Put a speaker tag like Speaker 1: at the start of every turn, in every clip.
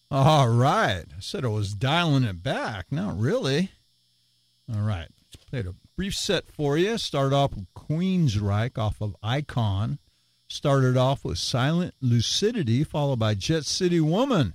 Speaker 1: All right. I said I was dialing it back. Not really. All right. Played a brief set for you. Started off with Queensryche off of Icon. Started off with Silent Lucidity, followed by Jet City Woman.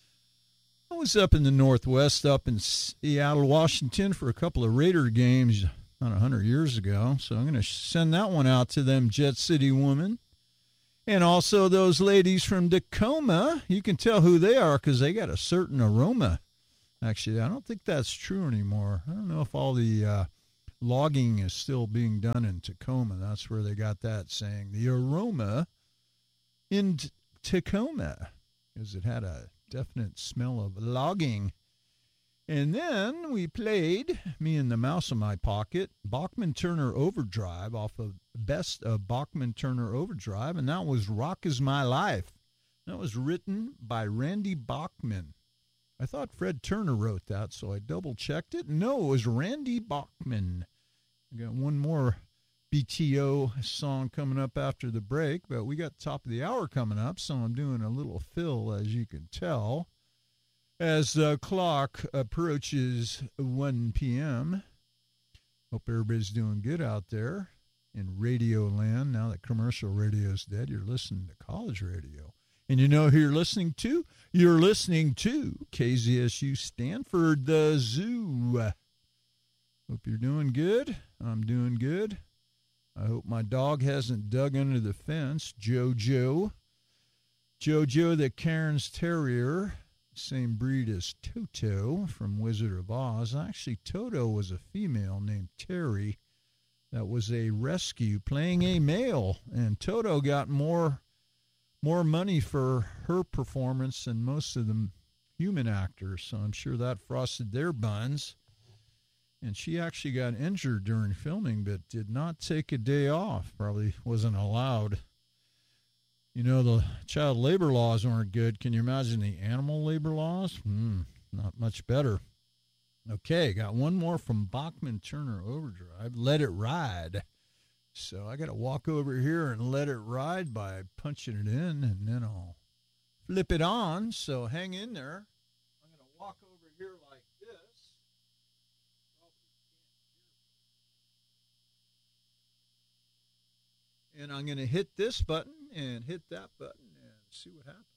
Speaker 1: I was up in the Northwest, up in Seattle, Washington, for a couple of Raider games about 100 years ago. So I'm going to send that one out to them, Jet City Woman. And also those ladies from Tacoma. You can tell who they are because they got a certain aroma. Actually, I don't think that's true anymore. I don't know if all the logging is still being done in Tacoma. That's where they got that saying, the aroma in Tacoma, because it had a definite smell of logging. And then we played, me and the mouse in my pocket, Bachman-Turner Overdrive off of Best of Bachman-Turner Overdrive, and that was Rock Is My Life. That was written by Randy Bachman. I thought Fred Turner wrote that, so I double-checked it. No, it was Randy Bachman. I got one more BTO song coming up after the break, but we got top of the hour coming up, so I'm doing a little fill, as you can tell. As the clock approaches 1 p.m., hope everybody's doing good out there in radio land. Now that commercial radio's dead, you're listening to college radio. And you know who you're listening to? You're listening to KZSU Stanford, the Zoo. Hope you're doing good. I'm doing good. I hope my dog hasn't dug under the fence. Jojo the Cairns Terrier. Same breed as Toto from Wizard of Oz. Actually, Toto was a female named Terry that was a rescue playing a male, and Toto got more money for her performance than most of the human actors, so I'm sure that frosted their buns. And she actually got injured during filming, but did not take a day off. Probably wasn't allowed. You know, the child labor laws aren't good. Can you imagine the animal labor laws? Not much better. Okay, got one more from Bachman-Turner Overdrive, Let It Ride. So I got to walk over here and let it ride by punching it in, and then I'll flip it on. So hang in there. I'm going to walk over here like this. And I'm going to hit this button and hit that button and see what happens.